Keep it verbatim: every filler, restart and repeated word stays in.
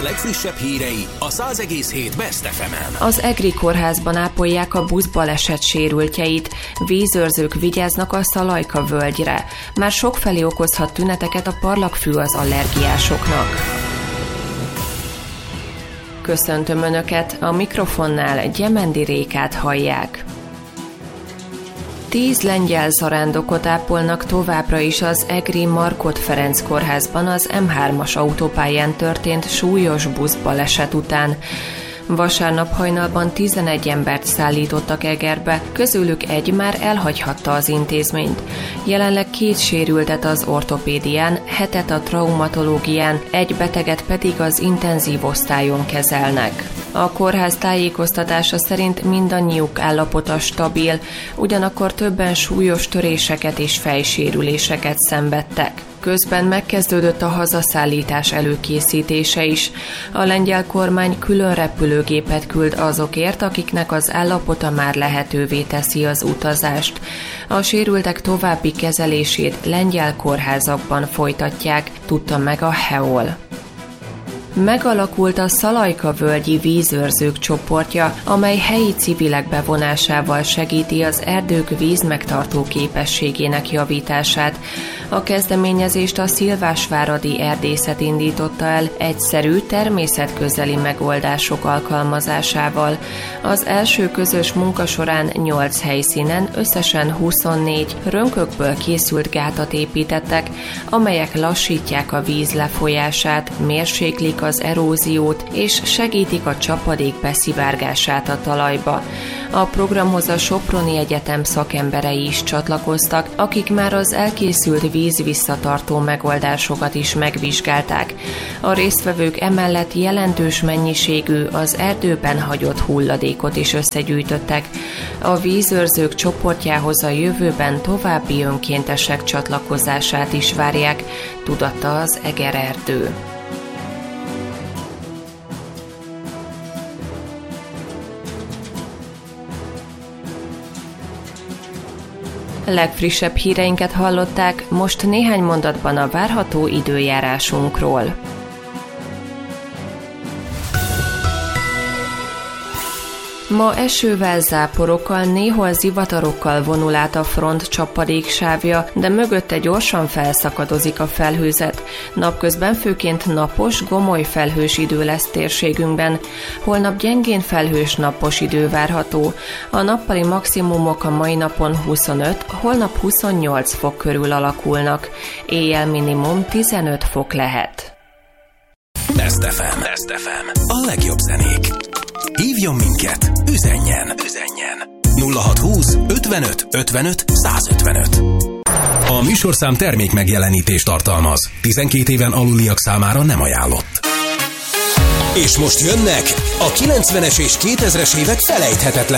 legfrissebb hírei a száz egész hét Best ef emen. Az Egri kórházban ápolják a buszbaleset sérültjeit. Vízőrzők vigyáznak a Szalajka völgyre. Már sokfelé okozhat tüneteket a parlagfű az allergiásoknak. Köszöntöm Önöket, a mikrofonnál Gyemendi Rékát hallják. Tíz lengyel zarándokot ápolnak továbbra is az Egri Markhot Ferenc kórházban az em hármas autópályán történt súlyos buszbaleset után. Vasárnap hajnalban tizenegy embert szállítottak Egerbe, közülük egy már elhagyhatta az intézményt. Jelenleg két sérültet az ortopédián, hetet a traumatológián, egy beteget pedig az intenzív osztályon kezelnek. A kórház tájékoztatása szerint mindannyiuk állapota stabil, ugyanakkor többen súlyos töréseket és fejsérüléseket szenvedtek. Közben megkezdődött a hazaszállítás előkészítése is. A lengyel kormány külön repülőgépet küld azokért, akiknek az állapota már lehetővé teszi az utazást. A sérültek további kezelését lengyel kórházakban folytatják, tudta meg a há e o el. Megalakult a Szalajka-völgyi vízőrzők csoportja, amely helyi civilek bevonásával segíti az erdők vízmegtartó képességének javítását. A kezdeményezést a Szilvásváradi Erdészet indította el egyszerű, természetközeli megoldások alkalmazásával. Az első közös munka során nyolc helyszínen összesen huszonnégy rönkökből készült gátat építettek, amelyek lassítják a víz lefolyását, mérséklik az eróziót és segítik a csapadék beszivárgását a talajba. A programhoz a Soproni Egyetem szakemberei is csatlakoztak, akik már az elkészült vízvisszatartó megoldásokat is megvizsgálták. A résztvevők emellett jelentős mennyiségű az erdőben hagyott hulladékot is összegyűjtöttek. A vízőrzők csoportjához a jövőben további önkéntesek csatlakozását is várják, tudatta az Eger Erdő. Legfrissebb híreinket hallották, most néhány mondatban a várható időjárásunkról. Ma esővel, záporokkal, néhol zivatarokkal vonul át a front csapadéksávja, de mögötte gyorsan felszakadozik a felhőzet. Napközben főként napos, gomoly felhős idő lesz térségünkben. Holnap gyengén felhős napos idő várható. A nappali maximumok a mai napon huszonöt, holnap huszonnyolc fok körül alakulnak. Éjjel minimum tizenöt fok lehet. Best ef em. Best ef em. A legjobb zenék. Hívjon minket, üzenjen, üzenjen. nulla hatszázhúsz ötvenöt ötvenöt százötvenöt. A műsorszám termék megjelenítést tartalmaz. tizenkét éven aluliak számára nem ajánlott. És most jönnek a kilencvenes és kétezres évek felejthetetlen